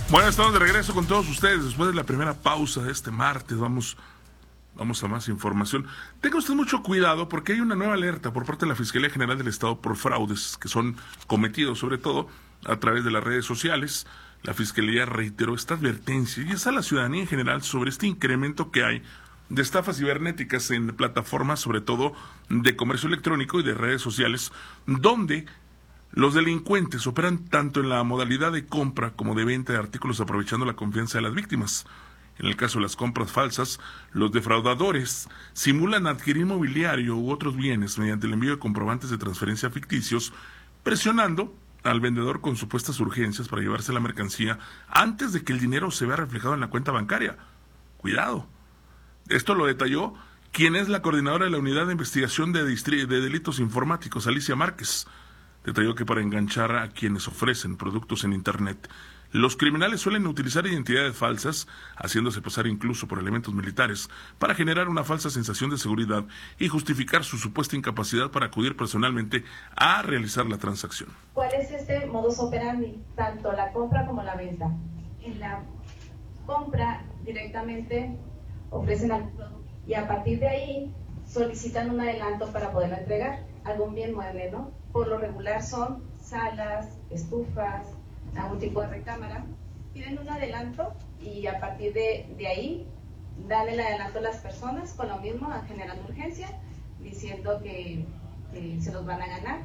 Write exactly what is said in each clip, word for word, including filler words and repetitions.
Bueno, estamos de regreso con todos ustedes después de la primera pausa de este martes. Vamos, vamos a más información. Tenga usted mucho cuidado porque hay una nueva alerta por parte de la Fiscalía General del Estado por fraudes que son cometidos sobre todo a través de las redes sociales. La Fiscalía reiteró esta advertencia y es a la ciudadanía en general sobre este incremento que hay de estafas cibernéticas en plataformas, sobre todo de comercio electrónico y de redes sociales, donde los delincuentes operan tanto en la modalidad de compra como de venta de artículos aprovechando la confianza de las víctimas. En el caso de las compras falsas, los defraudadores simulan adquirir mobiliario u otros bienes mediante el envío de comprobantes de transferencia ficticios, presionando al vendedor con supuestas urgencias para llevarse la mercancía antes de que el dinero se vea reflejado en la cuenta bancaria. Cuidado. Esto lo detalló quien es la coordinadora de la Unidad de Investigación de, Distri- de Delitos Informáticos, Alicia Márquez. Detalló que para enganchar a quienes ofrecen productos en Internet, los criminales suelen utilizar identidades falsas, haciéndose pasar incluso por elementos militares, para generar una falsa sensación de seguridad y justificar su supuesta incapacidad para acudir personalmente a realizar la transacción. ¿Cuál es este modus operandi? Tanto la compra como la venta. En la compra directamente ofrecen algún producto y a partir de ahí solicitan un adelanto para poderlo entregar, algún bien mueble, ¿no? Por lo regular son salas, estufas, algún tipo de recámara. Piden un adelanto y a partir de, de ahí dan el adelanto a las personas con lo mismo, generando urgencia, diciendo que, que se los van a ganar.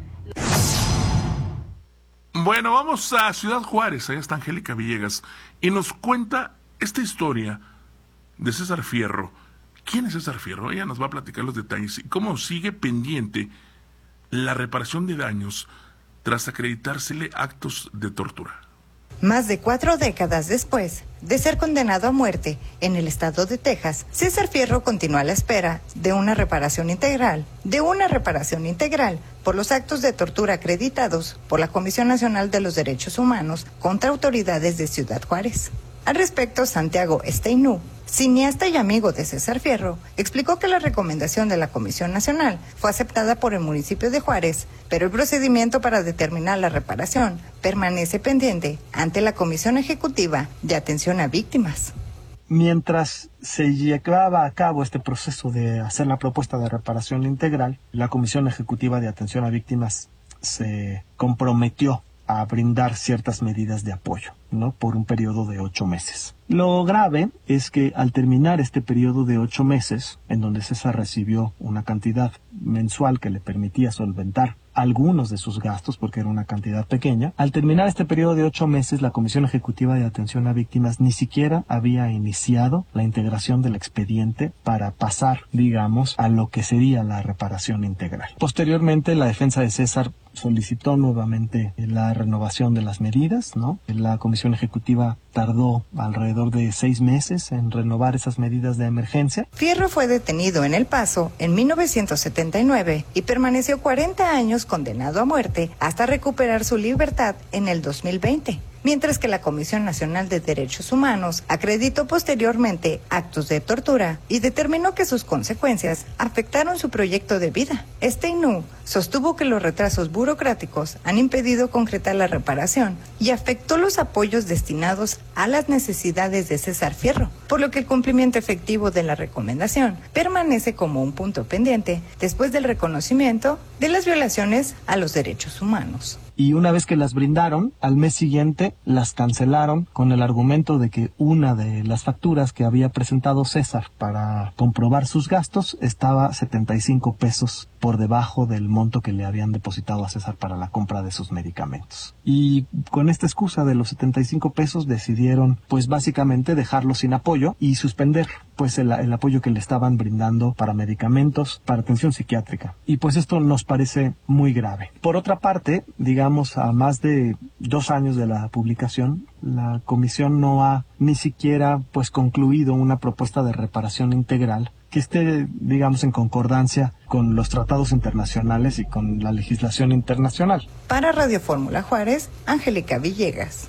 Bueno, vamos a Ciudad Juárez, allá está Angélica Villegas, y nos cuenta esta historia de César Fierro. ¿Quién es César Fierro? Ella nos va a platicar los detalles y cómo sigue pendiente la reparación de daños tras acreditársele actos de tortura. Más de cuatro décadas después de ser condenado a muerte en el estado de Texas, César Fierro continúa a la espera de una reparación integral, de una reparación integral por los actos de tortura acreditados por la Comisión Nacional de los Derechos Humanos contra autoridades de Ciudad Juárez. Al respecto, Santiago Steinú, cineasta y amigo de César Fierro, explicó que la recomendación de la Comisión Nacional fue aceptada por el municipio de Juárez, pero el procedimiento para determinar la reparación permanece pendiente ante la Comisión Ejecutiva de Atención a Víctimas. Mientras se llevaba a cabo este proceso de hacer la propuesta de reparación integral, la Comisión Ejecutiva de Atención a Víctimas se comprometió a brindar ciertas medidas de apoyo, ¿no? Por un periodo de ocho meses. Lo grave es que al terminar este periodo de ocho meses, en donde César recibió una cantidad mensual que le permitía solventar algunos de sus gastos, porque era una cantidad pequeña, al terminar este periodo de ocho meses, la Comisión Ejecutiva de Atención a Víctimas ni siquiera había iniciado la integración del expediente para pasar, digamos, a lo que sería la reparación integral. Posteriormente, la defensa de César solicitó nuevamente la renovación de las medidas, ¿no? La Comisión Ejecutiva tardó alrededor de seis meses en renovar esas medidas de emergencia. Fierro fue detenido en El Paso en mil novecientos setenta y nueve y permaneció cuarenta años condenado a muerte hasta recuperar su libertad en el dos mil veinte. Mientras que la Comisión Nacional de Derechos Humanos acreditó posteriormente actos de tortura y determinó que sus consecuencias afectaron su proyecto de vida. Steinú sostuvo que los retrasos burocráticos han impedido concretar la reparación y afectó los apoyos destinados a las necesidades de César Fierro, por lo que el cumplimiento efectivo de la recomendación permanece como un punto pendiente después del reconocimiento de las violaciones a los derechos humanos. Y una vez que las brindaron, al mes siguiente las cancelaron con el argumento de que una de las facturas que había presentado César para comprobar sus gastos estaba setenta y cinco pesos por debajo del monto que le habían depositado a César para la compra de sus medicamentos. Y con esta excusa de los setenta y cinco pesos decidieron pues básicamente dejarlo sin apoyo y suspender pues el, el apoyo que le estaban brindando para medicamentos, para atención psiquiátrica. Y pues esto nos parece muy grave. Por otra parte, digamos, a más de dos años de la publicación, la comisión no ha ni siquiera pues concluido una propuesta de reparación integral que esté, digamos, en concordancia con los tratados internacionales y con la legislación internacional. Para Radio Fórmula Juárez, Angélica Villegas.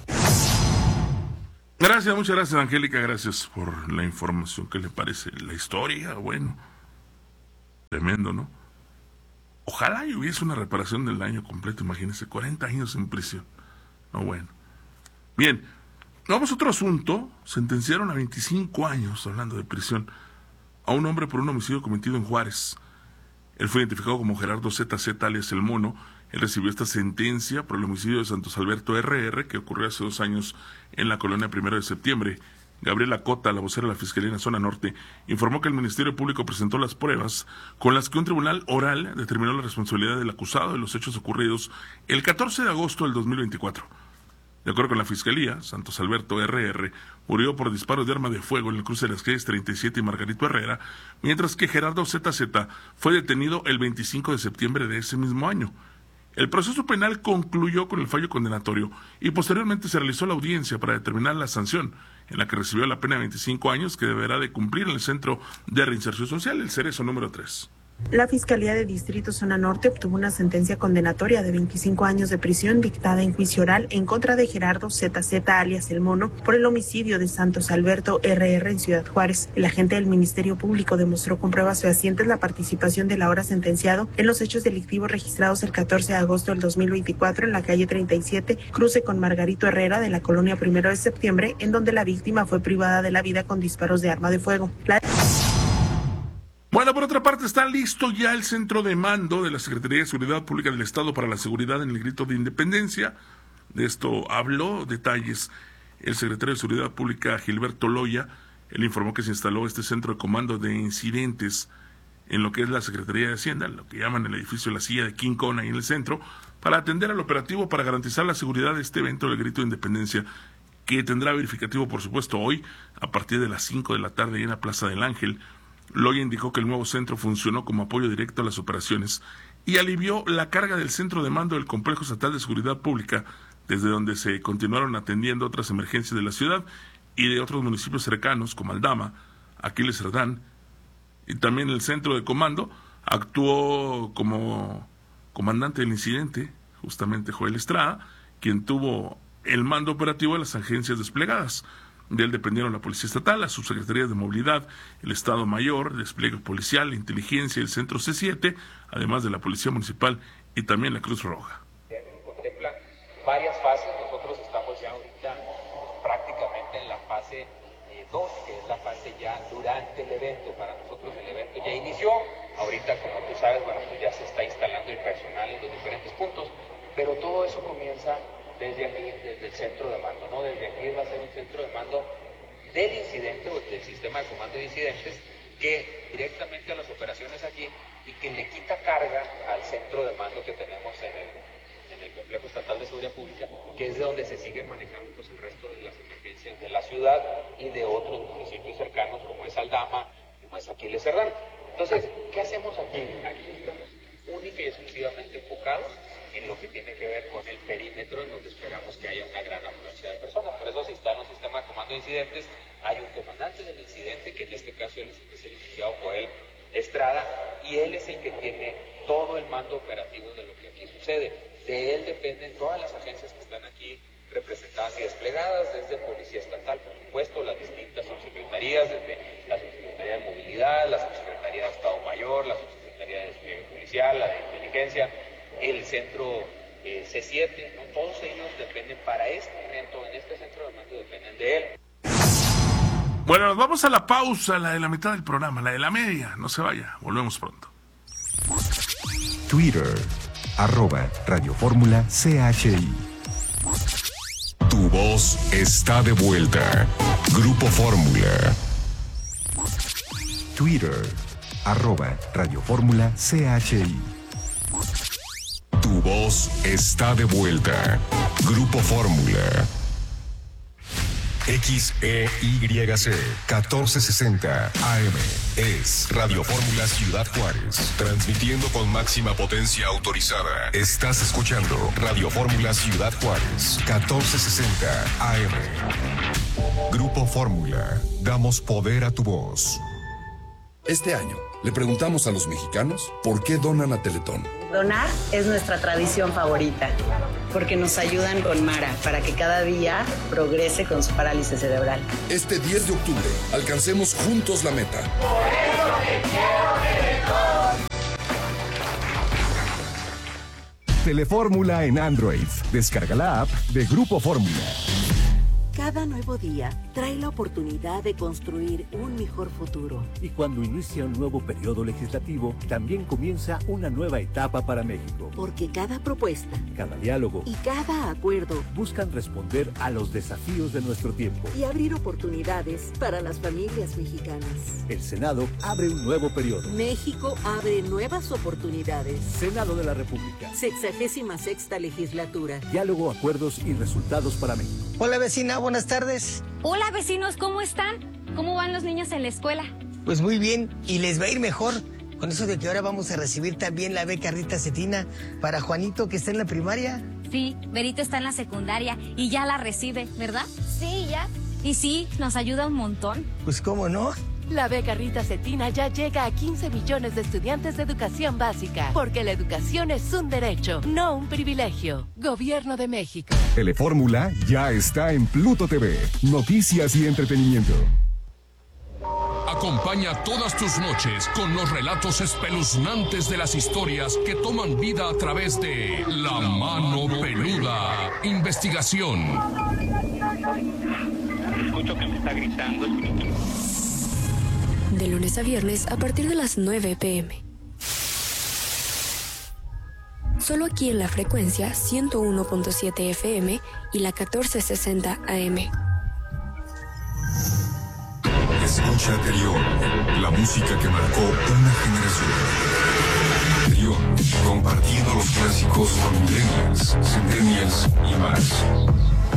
Gracias, muchas gracias, Angélica, gracias por la información. ¿Qué le parece la historia? Bueno, tremendo, ¿no? Ojalá y hubiese una reparación del daño completo, imagínense, cuarenta años en prisión. No, bueno. Bien, Vamos a otro asunto. Sentenciaron a veinticinco años, hablando de prisión, a un hombre por un homicidio cometido en Juárez. Él fue identificado como Gerardo Z Z, alias El Mono. Él recibió esta sentencia por el homicidio de Santos Alberto R R, que ocurrió hace dos años en la colonia Primero de Septiembre. Gabriela Cota, la vocera de la Fiscalía en la Zona Norte, informó que el Ministerio Público presentó las pruebas con las que un tribunal oral determinó la responsabilidad del acusado de los hechos ocurridos el catorce de agosto del dos mil veinticuatro. De acuerdo con la Fiscalía, Santos Alberto R R murió por disparos de arma de fuego en el cruce de las calles treinta y siete y Margarito Herrera, mientras que Gerardo Z Z fue detenido el veinticinco de septiembre de ese mismo año. El proceso penal concluyó con el fallo condenatorio y posteriormente se realizó la audiencia para determinar la sanción, en la que recibió la pena de veinticinco años que deberá de cumplir en el Centro de Reinserción Social, el Cerezo número tres. La Fiscalía de Distrito Zona Norte obtuvo una sentencia condenatoria de veinticinco años de prisión dictada en juicio oral en contra de Gerardo Z Z, alias El Mono, por el homicidio de Santos Alberto R R en Ciudad Juárez. El agente del Ministerio Público demostró con pruebas fehacientes la participación del ahora sentenciado en los hechos delictivos registrados el catorce de agosto del dos mil veinticuatro en la calle treinta y siete, cruce con Margarito Herrera de la colonia Primero de Septiembre, en donde la víctima fue privada de la vida con disparos de arma de fuego. La... Bueno, por otra parte, está listo ya el centro de mando de la Secretaría de Seguridad Pública del Estado para la Seguridad en el Grito de Independencia. De esto habló detalles el secretario de Seguridad Pública, Gilberto Loya. Él informó que se instaló este centro de comando de incidentes en lo que es la Secretaría de Hacienda, lo que llaman el edificio de la Silla de King Kong, ahí en el centro, para atender al operativo para garantizar la seguridad de este evento del Grito de Independencia, que tendrá verificativo, por supuesto, hoy a partir de las cinco de la tarde en la Plaza del Ángel. Loya indicó que el nuevo centro funcionó como apoyo directo a las operaciones y alivió la carga del centro de mando del Complejo Estatal de Seguridad Pública, desde donde se continuaron atendiendo otras emergencias de la ciudad y de otros municipios cercanos como Aldama, Aquiles Cerdán, y también el centro de comando actuó como comandante del incidente, justamente Joel Estrada, quien tuvo el mando operativo de las agencias desplegadas. De él dependieron la Policía Estatal, las subsecretarías de Movilidad, el Estado Mayor, Despliegue Policial, la Inteligencia y el Centro C siete, además de la Policía Municipal y también la Cruz Roja. Contempla varias fases. Nosotros estamos ya ahorita prácticamente en la fase dos, eh, que es la fase ya durante el evento. Para nosotros el evento ya inició. Ahorita, como tú sabes, bueno, pues ya se está instalando el personal en los diferentes puntos, pero todo eso comienza desde aquí, desde el centro de mando, ¿no? Desde aquí va a ser un centro de mando del incidente o del sistema de comando de incidentes que directamente a las operaciones aquí y que le quita carga al centro de mando que tenemos en el, en el Complejo Estatal de Seguridad Pública, que es de donde se sigue manejando pues, el resto de las emergencias de la ciudad y de otros municipios cercanos como es Aldama, como es Aquiles Cerdán. Entonces, ¿qué hacemos aquí? Aquí estamos única y exclusivamente enfocados en lo que tiene que ver con el perímetro, en donde esperamos que haya una gran afluencia de personas. Por eso se instala un sistema de comando de incidentes. Hay un comandante del incidente, que en este caso él es el licenciado Joel Estrada, y él es el que tiene todo el mando operativo de lo que aquí sucede. De él dependen todas las agencias que están aquí representadas y desplegadas, desde Policía Estatal, por supuesto, las distintas subsecretarías, desde la Subsecretaría de Movilidad, la Subsecretaría de Estado Mayor, la Subsecretaría de Despliegue Policial, la de Inteligencia, el centro eh, C siete, ¿no? Todos ellos dependen para este evento, en este centro de mando dependen de él. Bueno, nos vamos a la pausa, la de la mitad del programa, la de la media, no se vaya, volvemos pronto. Twitter, arroba Radio Fórmula C H I. Tu voz está de vuelta. Grupo Fórmula. Twitter, arroba Radio Fórmula C H I. Tu voz está de vuelta. Grupo Fórmula. X E Y C catorce sesenta A M es Radio Fórmula Ciudad Juárez, transmitiendo con máxima potencia autorizada. Estás escuchando Radio Fórmula Ciudad Juárez, catorce sesenta A M. Grupo Fórmula, damos poder a tu voz. Este año, le preguntamos a los mexicanos por qué donan a Teletón. Donar es nuestra tradición favorita, porque nos ayudan con Mara para que cada día progrese con su parálisis cerebral. Este diez de octubre, alcancemos juntos la meta. Por eso te quiero, Telefórmula en Android. Descarga la app de Grupo Fórmula. Cada nuevo día trae la oportunidad de construir un mejor futuro. Y cuando inicia un nuevo periodo legislativo, también comienza una nueva etapa para México. Porque cada propuesta, cada diálogo y cada acuerdo buscan responder a los desafíos de nuestro tiempo y abrir oportunidades para las familias mexicanas. El Senado abre un nuevo periodo. México abre nuevas oportunidades. Senado de la República. Sexagésima sexta legislatura. Diálogo, acuerdos y resultados para México. Hola vecina, buenas tardes. Hola vecinos, ¿cómo están? ¿Cómo van los niños en la escuela? Pues muy bien, y les va a ir mejor con eso de que ahora vamos a recibir también la beca Rita Cetina para Juanito, que está en la primaria. Sí, Berito está en la secundaria y ya la recibe, ¿verdad? Sí, ya. Y sí, nos ayuda un montón. Pues cómo no. La beca Rita Cetina ya llega a quince millones de estudiantes de educación básica, porque la educación es un derecho, no un privilegio. Gobierno de México. Telefórmula ya está en Pluto T V. Noticias y entretenimiento. Acompaña todas tus noches con los relatos espeluznantes de las historias que toman vida a través de La Mano Peluda. Investigación. Escucho que me está gritando. Escucho. De lunes a viernes a partir de las nueve pe eme. Solo aquí en la frecuencia ciento uno punto siete efe eme y la catorce sesenta a eme. Escucha Trión, la música que marcó una generación. Trión, compartiendo los clásicos con millennials, centennials y más.